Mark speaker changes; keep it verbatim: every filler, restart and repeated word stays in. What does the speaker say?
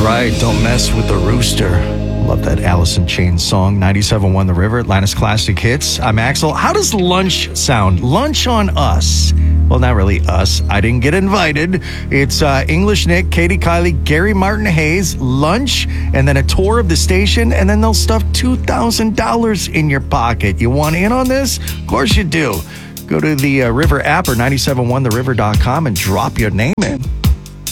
Speaker 1: right. Don't mess with the rooster. Love that Alice in Chains song. ninety-seven point one The River, Atlantis Classic Hits. I'm Axel. How does lunch sound? Lunch on us. Well, not really us. I didn't get invited. It's uh, English Nick, Katie Kiley, Gary Martin Hayes, lunch, and then a tour of the station, and then they'll stuff two thousand dollars in your pocket. You want in on this? Of course you do. Go to the uh, River app or nine seven one the river dot com and drop your name in.